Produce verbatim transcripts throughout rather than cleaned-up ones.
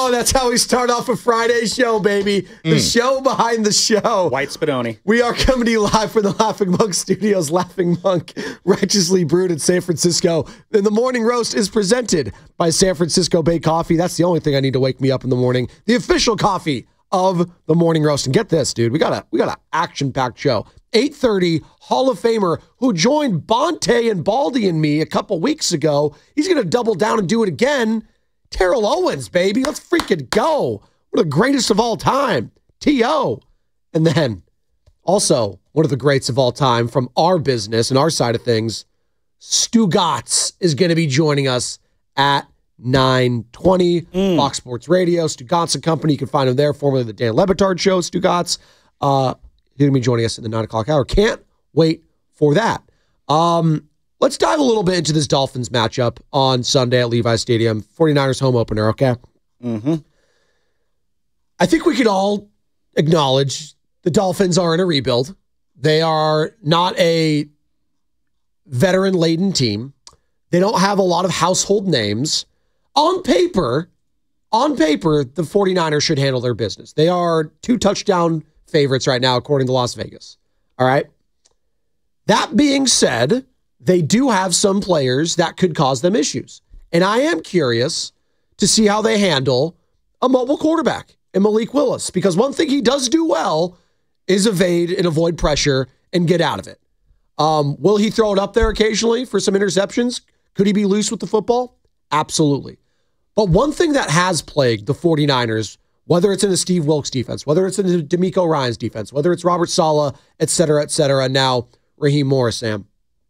Oh, that's how we start off a Friday show, baby. The mm. show behind the show. White Spadoni. We are coming to you live from the Laughing Monk Studios. Laughing Monk, righteously brewed in San Francisco. And the morning roast is presented by San Francisco Bay Coffee. That's the only thing I need to wake me up in the morning. The official coffee of the morning roast. And get this, dude. We got a we got an action-packed show. eight thirty, Hall of Famer who joined Bonte and Baldy and me a couple weeks ago. He's going to double down and do it again. Terrell Owens, baby. Let's freaking go. One of the greatest of all time. T O And then also one of the greats of all time from our business and our side of things, Stugotz is going to be joining us at nine twenty. Mm. Fox Sports Radio, Stugotz and Company. You can find him there, formerly the Dan Le Batard Show, Stugotz. Uh, he's going to be joining us in the nine o'clock hour. Can't wait for that. Um... Let's dive a little bit into this Dolphins matchup on Sunday at Levi Stadium. forty-niners home opener, okay? Mm-hmm. I think we could all acknowledge the Dolphins are in a rebuild. They are not a veteran-laden team. They don't have a lot of household names. On paper, on paper, the forty-niners should handle their business. They are two touchdown favorites right now, according to Las Vegas. All right? That being said, they do have some players that could cause them issues. And I am curious to see how they handle a mobile quarterback in Malik Willis, because one thing he does do well is evade and avoid pressure and get out of it. Um, will he throw it up there occasionally for some interceptions? Could he be loose with the football? Absolutely. But one thing that has plagued the forty-niners, whether it's in the Steve Wilkes defense, whether it's in the D'Amico Ryans defense, whether it's Robert Saleh, et cetera, et cetera, and now Raheem Morris, Sam,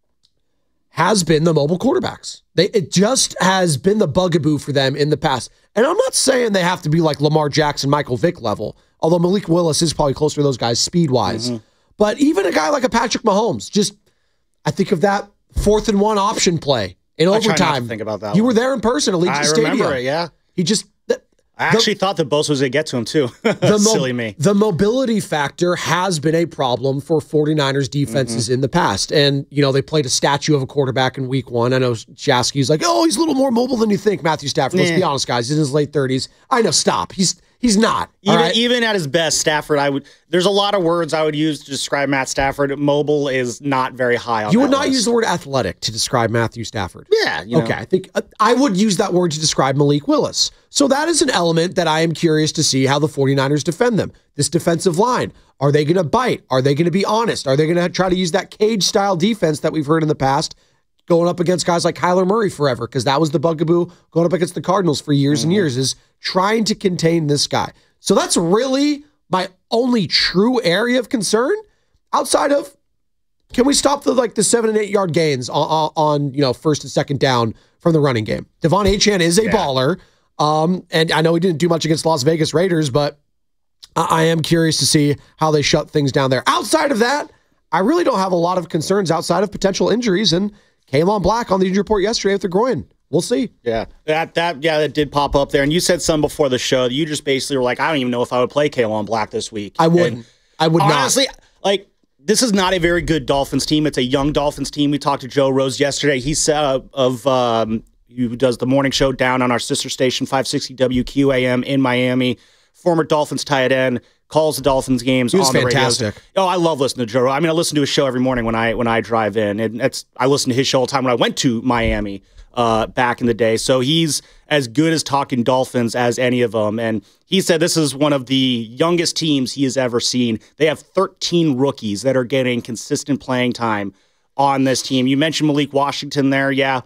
has been the mobile quarterbacks. They It just has been the bugaboo for them in the past. And I'm not saying they have to be like Lamar Jackson, Michael Vick level, although Malik Willis is probably closer to those guys speed-wise. Mm-hmm. But even a guy like a Patrick Mahomes, just, I think of that fourth and one option play in I overtime. try not to think about that You one. were there in person at Legion I Stadium. I remember it, yeah. He just... I actually the, thought that Bosa was going to get to him, too. The mo- Silly me. The mobility factor has been a problem for forty-niners defenses mm-hmm. in the past. And, you know, they played a statue of a quarterback in week one. I know Jaski's like, oh, he's a little more mobile than you think, Matthew Stafford. Let's nah. be honest, guys. He's in his late thirties. I know, stop. He's he's not. Even, right? even at his best, Stafford, I would. There's a lot of words I would use to describe Matt Stafford. Mobile is not very high on You would that not list. use the word athletic to describe Matthew Stafford. Yeah. You know. Okay, I think uh, I would use that word to describe Malik Willis. So that is an element that I am curious to see how the forty-niners defend them. This defensive line, are they going to bite? Are they going to be honest? Are they going to try to use that cage-style defense that we've heard in the past, going up against guys like Kyler Murray forever, because that was the bugaboo going up against the Cardinals for years mm-hmm. and years, is trying to contain this guy. So that's really my only true area of concern outside of, can we stop the like the seven and eight yard gains on, on, on you know first and second down from the running game? Devon Achane is a yeah. baller. Um, and I know he didn't do much against Las Vegas Raiders, but I, I am curious to see how they shut things down there. Outside of that, I really don't have a lot of concerns outside of potential injuries. And K'Lon Black on the injury report yesterday with the groin. We'll see. Yeah, that that yeah, that did pop up there. And you said some before the show. You just basically were like, I don't even know if I would play K'Lon Black this week. I wouldn't. I would honestly, not. Honestly, like, this is not a very good Dolphins team. It's a young Dolphins team. We talked to Joe Rose yesterday. He said uh, of um, who does the morning show down on our sister station, five sixty W Q A M in Miami. Former Dolphins tight end, calls the Dolphins games he was on the radio. Fantastic. Oh, I love listening to Joe. I mean, I listen to his show every morning when I when I drive in, and that's I listen to his show all the time when I went to Miami uh, back in the day. So he's as good as talking Dolphins as any of them. And he said this is one of the youngest teams he has ever seen. They have thirteen rookies that are getting consistent playing time on this team. You mentioned Malik Washington there, yeah,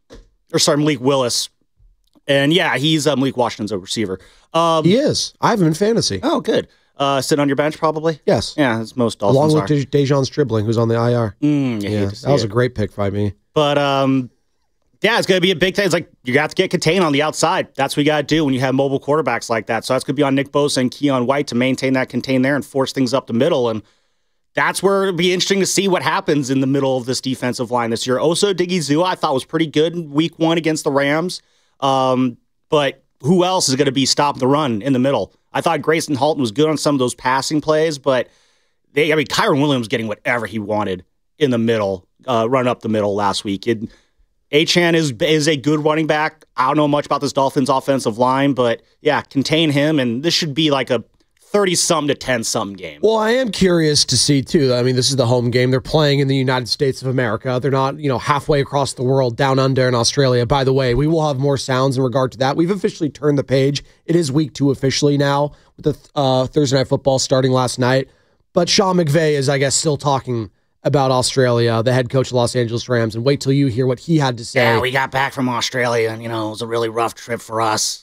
or sorry, Malik Willis. And yeah, he's uh, Malik Washington's a receiver. Um, he is. I have him in fantasy. Oh, good. Uh, sit on your bench, probably? Yes. Yeah, as most Dolphins Along are. with De- Dejon Stribling, who's on the I R. Mm, yeah, that was it. a great pick by me. But, um, yeah, it's going to be a big thing. It's like you got to get contained on the outside. That's what you got to do when you have mobile quarterbacks like that. So that's going to be on Nick Bosa and Keon White to maintain that contain there and force things up the middle. And that's where it'll be interesting to see what happens in the middle of this defensive line this year. Oso Digizua, I thought, was pretty good in week one against the Rams. Um, but who else is going to be stopping the run in the middle? I thought Grayson Halton was good on some of those passing plays, but they, I mean, Kyron Williams getting whatever he wanted in the middle, uh, run up the middle last week. It, Achane is is a good running back. I don't know much about this Dolphins offensive line, but yeah, contain him, and this should be like a thirty-something to ten-something game. Well, I am curious to see, too. I mean, this is the home game. They're playing in the United States of America. They're not, you know, halfway across the world, down under in Australia. By the way, we will have more sounds in regard to that. We've officially turned the page. It is week two officially now, with the uh, Thursday Night Football starting last night. But Sean McVay is, I guess, still talking about Australia, the head coach of Los Angeles Rams, and wait till you hear what he had to say. Yeah, we got back from Australia, and, you know, it was a really rough trip for us.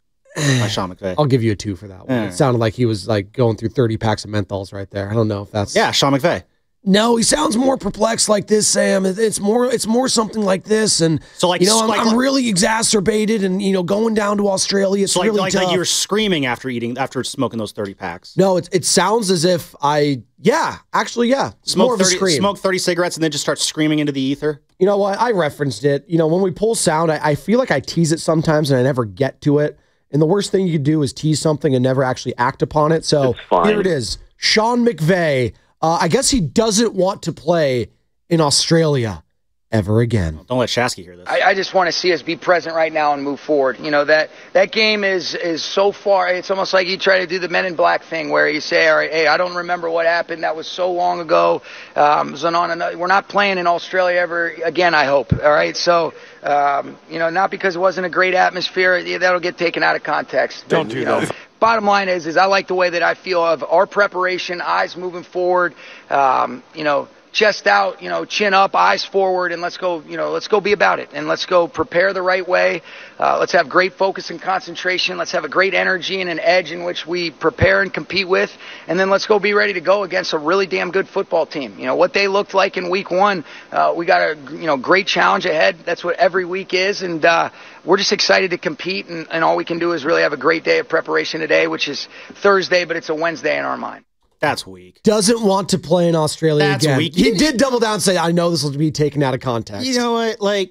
By Sean McVay. I'll give you a two for that one. Yeah. It sounded like he was like going through thirty packs of menthols right there. I don't know if that's... Yeah, Sean McVay. No, he sounds more perplexed like this, Sam. It's more it's more something like this. And, so like, you know, I'm, like, I'm really exacerbated and, you know, going down to Australia, it's so like, really like, tough. like you were screaming after eating, after smoking those thirty packs. No, it, it sounds as if I, yeah, actually, yeah. It's smoke more of a thirty, scream. Smoke thirty cigarettes and then just start screaming into the ether. You know what? I referenced it. You know, when we pull sound, I, I feel like I tease it sometimes and I never get to it. And the worst thing you could do is tease something and never actually act upon it. So here it is. Sean McVay, uh, I guess he doesn't want to play in Australia ever again. Don't let Shasky hear this. I, I just want to see us be present right now and move forward. You know, that that game is is so far, it's almost like you try to do the Men in Black thing where you say, all right, hey, I don't remember what happened. That was so long ago. Um, Zanon, we're not playing in Australia ever again, I hope. All right, so... Um, you know, not because it wasn't a great atmosphere, that'll get taken out of context. Don't but, do you that. Know, bottom line is, is I like the way that I feel of our preparation, eyes moving forward, um, you know, chest out, you know, chin up, eyes forward, and let's go, you know, let's go be about it. And let's go prepare the right way. Uh, let's have great focus and concentration. Let's have a great energy and an edge in which we prepare and compete with. And then let's go be ready to go against a really damn good football team. You know, what they looked like in week one, uh, we got a, you know, great challenge ahead. That's what every week is. And uh, we're just excited to compete. And, and all we can do is really have a great day of preparation today, which is Thursday, but it's a Wednesday in our mind. That's weak. Doesn't want to play in Australia That's again. weak. He did double down and say, I know this will be taken out of context. You know what? Like,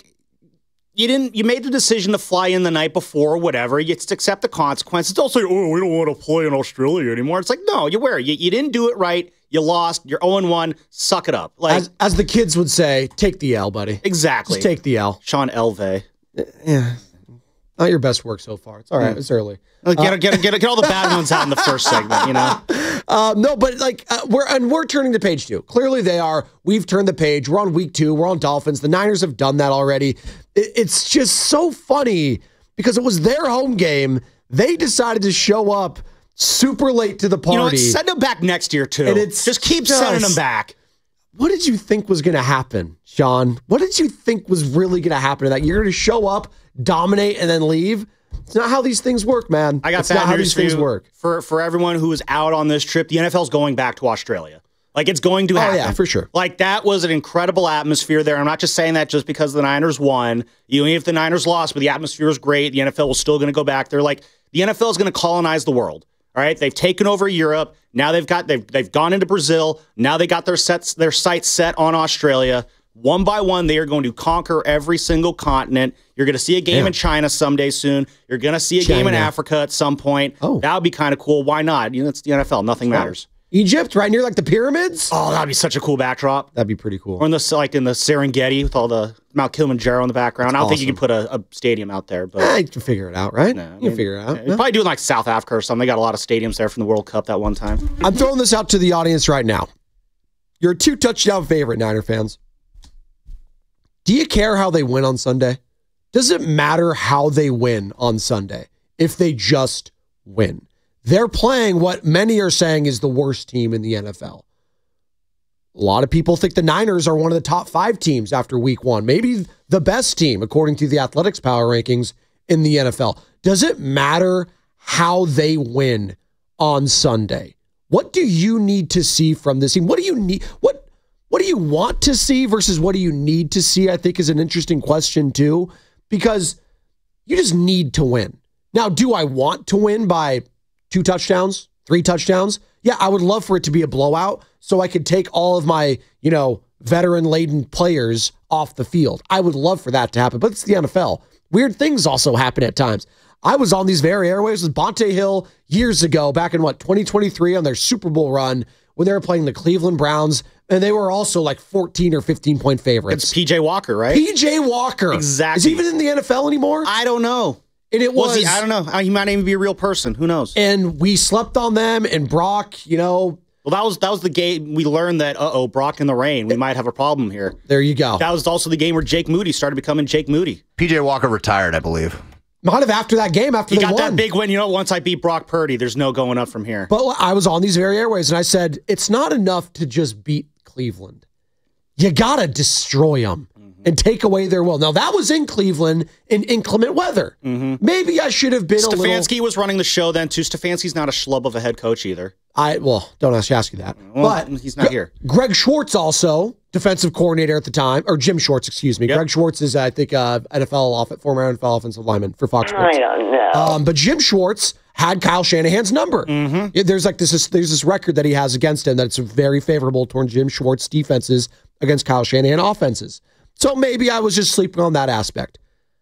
you didn't, you made the decision to fly in the night before or whatever. You just accept the consequences. Don't say, oh, we don't want to play in Australia anymore. It's like, no, you were. You, you didn't do it right. You lost. You're oh and one. Suck it up. Like, as, as the kids would say, take the L, buddy. Exactly. Just take the L. Sean Elvey. Yeah. Not your best work so far. It's all right. Mm. It's early. Get, uh, get, get, get all the bad ones out in the first segment, you know? Uh, no, but like uh, we're and we're turning the page too. Clearly they are. We've turned the page. We're on week two. We're on Dolphins. The Niners have done that already. It, it's just so funny because it was their home game. They decided to show up super late to the party. You know what? Send them back next year too. And it's just keep just, sending them back. What did you think was going to happen, Sean? What did you think was really going to happen to that? You're going to show up, dominate, and then leave? It's not how these things work, man. I got it's bad not how news these for things you. work. For for everyone who is out on this trip, the N F L is going back to Australia. Like, it's going to oh, happen. yeah, for sure. Like, that was an incredible atmosphere there. I'm not just saying that just because the Niners won. You know, even if the Niners lost, but the atmosphere was great, the N F L was still going to go back there. Like, the N F L is going to colonize the world. All right, they've taken over Europe. Now they've got they've they've gone into Brazil. Now they got their sets their sights set on Australia. One by one, they are going to conquer every single continent. You're going to see a game yeah. in China someday soon. You're going to see a China. game in Africa at some point. Oh, that would be kind of cool. Why not? You know, it's the N F L. Nothing matters. Egypt, right near like the pyramids. Oh, that'd be such a cool backdrop. That'd be pretty cool. Or in the like in the Serengeti with all the Mount Kilimanjaro in the background. That's I don't awesome. think you can put a, a stadium out there, but eh, you can figure it out, right? No, you I can mean, figure it out. You probably do it in like South Africa or something. They got a lot of stadiums there from the World Cup that one time. I'm throwing this out to the audience right now. You're a two touchdown favorite, Niner fans. Do you care how they win on Sunday? Does it matter how they win on Sunday if they just win? They're playing what many are saying is the worst team in the N F L. A lot of people think the Niners are one of the top five teams after week one, maybe the best team, according to the Athletics Power Rankings in the N F L. Does it matter how they win on Sunday? What do you need to see from this team? What do you need? What, what do you want to see versus what do you need to see, I think is an interesting question too, because you just need to win. Now, do I want to win by two touchdowns, three touchdowns? Yeah, I would love for it to be a blowout so I could take all of my, you know, veteran-laden players off the field. I would love for that to happen, but it's the N F L. Weird things also happen at times. I was on these very airwaves with Bonte Hill years ago, back in what, twenty twenty-three on their Super Bowl run, when they were playing the Cleveland Browns, and they were also like fourteen or fifteen point favorites. It's P J Walker, right? P J Walker. Exactly. Is he even in the N F L anymore? I don't know. And it was, was he, I don't know. He might even be a real person. Who knows? And we slept on them, and Brock, you know. Well, that was that was the game we learned that, uh-oh, Brock in the rain. We might have a problem here. There you go. That was also the game where Jake Moody started becoming Jake Moody. P J Walker retired, I believe. Might have after that game, after he they got won. that big win. You know, once I beat Brock Purdy, there's no going up from here. But I was on these very airways, and I said, it's not enough to just beat Cleveland. You got to destroy them mm-hmm. and take away their will. Now, that was in Cleveland in inclement weather. Mm-hmm. Maybe I should have been Stefanski a little... Stefanski was running the show then, too. Stefanski's not a schlub of a head coach either. I Well, don't ask, ask you that. Well, but he's not here. Greg Schwartz also, defensive coordinator at the time, or Jim Schwartz, excuse me. Yep. Greg Schwartz is, I think, uh, N F L off, former N F L offensive lineman for Fox Sports. I don't know. Um, but Jim Schwartz had Kyle Shanahan's number. Mm-hmm. There's like this, there's this record that he has against him that's very favorable toward Jim Schwartz defenses against Kyle Shanahan offenses. So maybe I was just sleeping on that aspect.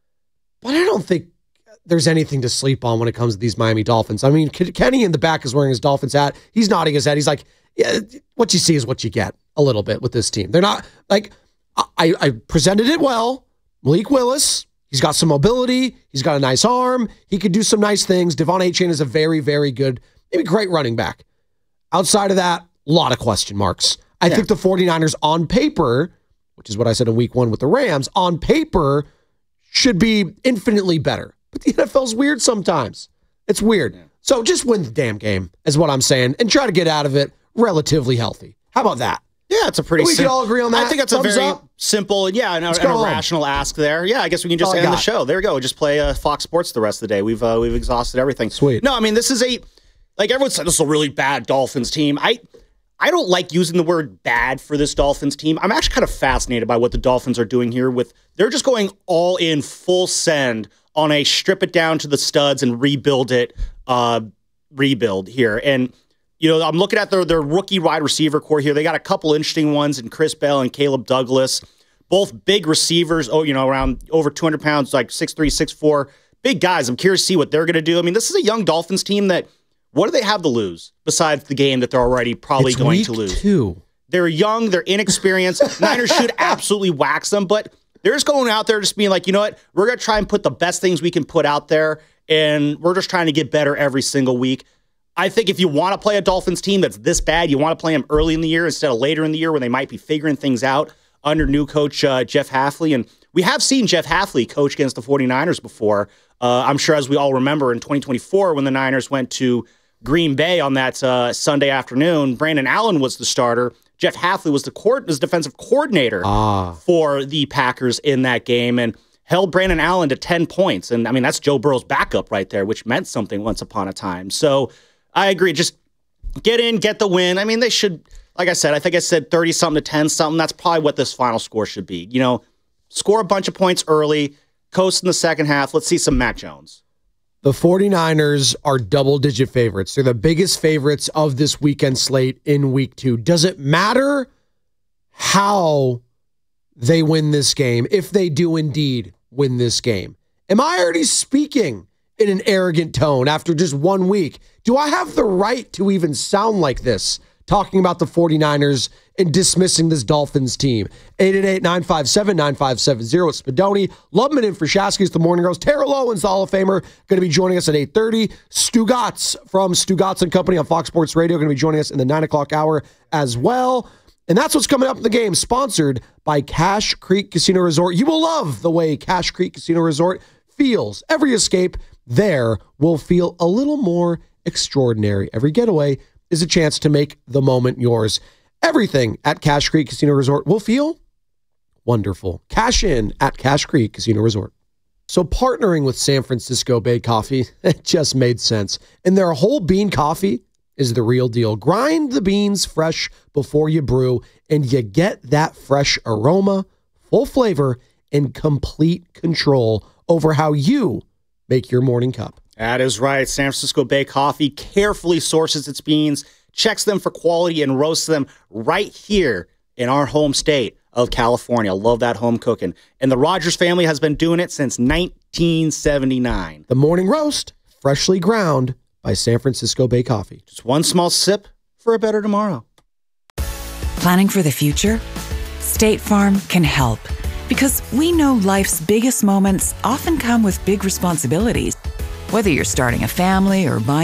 But I don't think there's anything to sleep on when it comes to these Miami Dolphins. I mean, Kenny in the back is wearing his Dolphins hat. He's nodding his head. He's like, yeah, what you see is what you get a little bit with this team. They're not like, I, I presented it well. Malik Willis, he's got some mobility. He's got a nice arm. He could do some nice things. Devon Achane is a very, very good, maybe great running back. Outside of that, a lot of question marks. I yeah. think the 49ers on paper, which is what I said in week one with the Rams, on paper should be infinitely better. But the N F L's weird sometimes. It's weird. Yeah. So just win the damn game is what I'm saying and try to get out of it relatively healthy. How about that? Yeah, it's a pretty. We sim- can all agree on that. I think it's Thumbs a very up. simple, yeah, and, and a rational ask there. Yeah, I guess we can just end the show. There we go. Just play uh, Fox Sports the rest of the day. We've uh, we've exhausted everything. Sweet. No, I mean this is a like everyone said. This is a really bad Dolphins team. I I don't like using the word bad for this Dolphins team. I'm actually kind of fascinated by what the Dolphins are doing here. With they're just going all in, full send on a strip it down to the studs and rebuild it. Uh, rebuild here and. You know, I'm looking at their, their rookie wide receiver core here. They got a couple interesting ones in Chris Bell and Caleb Douglas, both big receivers, oh, you know, around over two hundred pounds, like six three, six four, big guys. I'm curious to see what they're going to do. I mean, this is a young Dolphins team that, what do they have to lose besides the game that they're already probably it's going week to lose? Two. They're young, they're inexperienced. Niners should absolutely wax them, but they're just going out there just being like, you know what, we're going to try and put the best things we can put out there, and we're just trying to get better every single week. I think if you want to play a Dolphins team that's this bad, you want to play them early in the year instead of later in the year when they might be figuring things out under new coach uh, Jeff Hafley. And we have seen Jeff Hafley coach against the 49ers before. Uh, I'm sure as we all remember in twenty twenty-four when the Niners went to Green Bay on that uh, Sunday afternoon, Brandon Allen was the starter. Jeff Hafley was the court, was defensive coordinator ah. for the Packers in that game and held Brandon Allen to ten points. And I mean, that's Joe Burrow's backup right there, which meant something once upon a time. So I agree. Just get in, get the win. I mean, they should, like I said, I think I said thirty-something to ten-something. That's probably what this final score should be. You know, score a bunch of points early, coast in the second half. Let's see some Mac Jones. The 49ers are double-digit favorites. They're the biggest favorites of this weekend slate in week two. Does it matter how they win this game, if they do indeed win this game? Am I already speaking in an arrogant tone after just one week? Do I have the right to even sound like this, talking about the 49ers and dismissing this Dolphins team? eight eight eight, nine five seven, nine five seven zero. It's Spadoni. Lubman in for Shasky's The Morning Girls. Terrell Owens, the Hall of Famer, going to be joining us at eight thirty. Stugotz from Stugotz and Company on Fox Sports Radio, going to be joining us in the nine o'clock hour as well. And that's what's coming up in the game, sponsored by Cache Creek Casino Resort. You will love the way Cache Creek Casino Resort feels. Every escape there will feel a little more extraordinary. Every getaway is a chance to make the moment yours. Everything at Cache Creek Casino Resort will feel wonderful. Cash in at Cache Creek Casino Resort. So partnering with San Francisco Bay Coffee, it just made sense. And their whole bean coffee is the real deal. Grind the beans fresh before you brew, and you get that fresh aroma, full flavor, and complete control over how you make your morning cup. That is right. San Francisco Bay Coffee carefully sources its beans, checks them for quality, and roasts them right here in our home state of California. Love that home cooking. And the Rogers family has been doing it since nineteen seventy-nine. The morning roast, freshly ground by San Francisco Bay Coffee. Just one small sip for a better tomorrow. Planning for the future? State Farm can help, because we know life's biggest moments often come with big responsibilities. Whether you're starting a family or buying